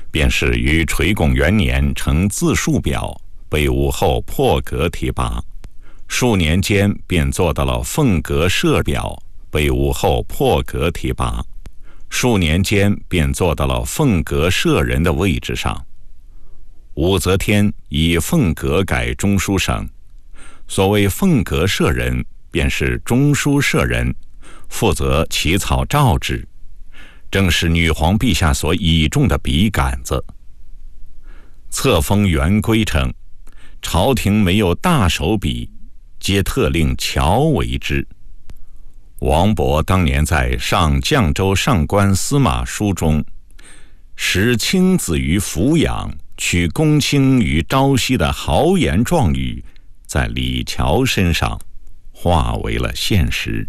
便是于垂拱元年成自述表，被武后破格提拔。数年间便做到了凤阁社表，被武后破格提拔。数年间便做到了凤阁舍人的位置上。武则天以凤阁改中书省，所谓凤阁舍人，便是中书舍人，负责起草诏旨，正是女皇陛下所倚重的笔杆子。册封元规称，朝廷没有大手笔，皆特令乔为之。王勃当年在《上绛州上官司马书》中，使卿子于俯仰，取公卿于朝夕的豪言壮语，在李峤身上化为了现实。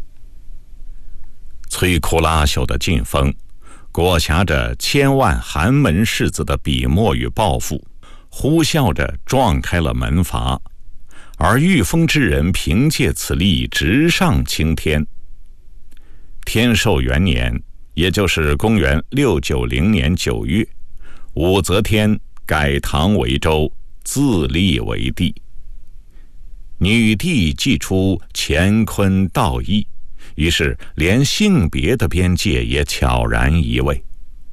摧枯拉朽的晋风，裹挟着千万寒门士子的笔墨与抱负，呼啸着撞开了门阀，而御风之人凭借此力直上青天。天寿元年，也就是公元690年9月，武则天改唐为周，自立为帝。女帝祭出乾坤道义，于是连性别的边界也悄然移位。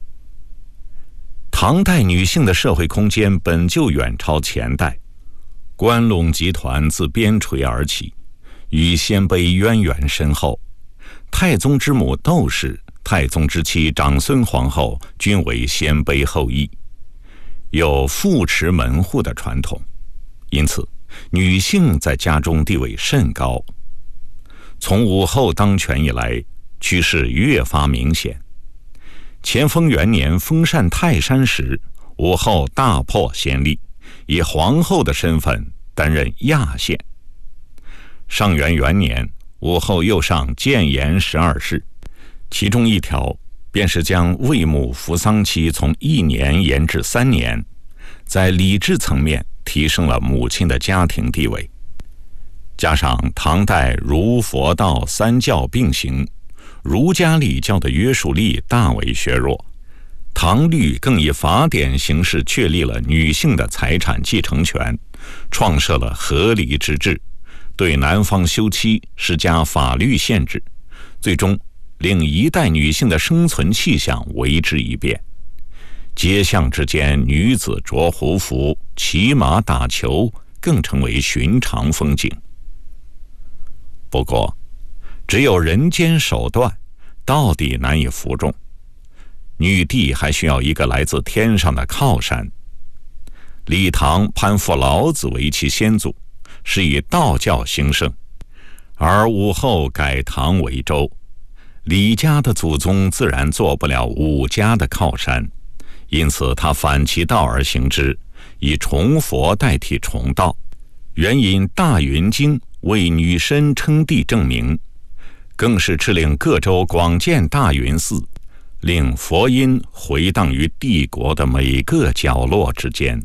唐代女性的社会空间本就远超前代，关陇集团自边陲而起，与鲜卑渊源深厚。太宗之母窦氏、太宗之妻长孙皇后均为鲜卑后裔，有父持门户的传统，因此女性在家中地位甚高。从武后当权以来，趋势越发明显。乾丰元年封禅泰山时，武后大破先例，以皇后的身份担任亚县。上元元年，武后又上谏言12事，其中一条便是将魏母服丧期从1年延至3年，在礼制层面提升了母亲的家庭地位。加上唐代儒佛道三教并行，儒家礼教的约束力大为削弱，唐律更以法典形式确立了女性的财产继承权，创设了合离之制，对男方休妻施加法律限制，最终令一代女性的生存气象为之一变。街巷之间，女子着胡服、骑马打球，更成为寻常风景。不过，只有人间手段，到底难以服众。女帝还需要一个来自天上的靠山。李唐攀附老子为其先祖，是以道教兴盛，而武后改唐为周，李家的祖宗自然做不了武家的靠山，因此他反其道而行之，以崇佛代替崇道。原引大云经为女身称帝正名，更是敕令各州广建大云寺，令佛音回荡于帝国的每个角落之间。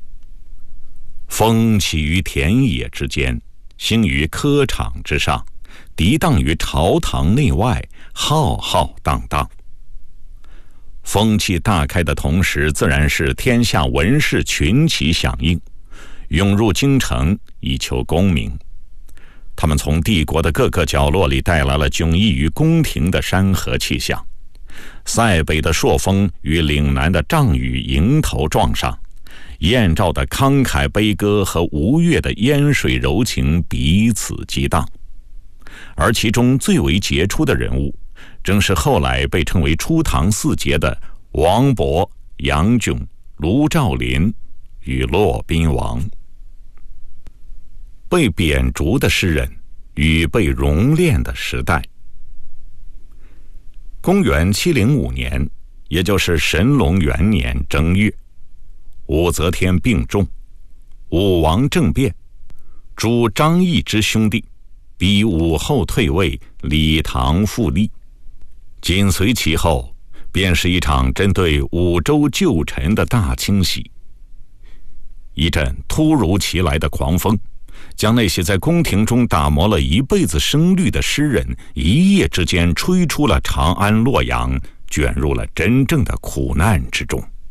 风起于田野之间，兴于科场之上，涤荡于朝堂内外，浩浩荡荡。风气大开的同时，自然是天下文士群起响应，涌入京城以求功名。他们从帝国的各个角落里带来了迥异于宫廷的山河气象。塞北的朔风与岭南的瘴雨迎头撞上，燕赵的慷慨悲歌和吴越的烟水柔情彼此激荡。而其中最为杰出的人物，正是后来被称为初唐四杰的王勃、杨炯、卢照邻与骆宾王。被贬逐的诗人与被熔炼的时代。公元705年，也就是神龙元年正月，武则天病重，武王政变，诛张毅之兄弟，逼武后退位，李唐复立。紧随其后，便是一场针对五州旧臣的大清洗。一阵突如其来的狂风，将那些在宫廷中打磨了一辈子声律的诗人，一夜之间吹出了长安洛阳，卷入了真正的苦难之中。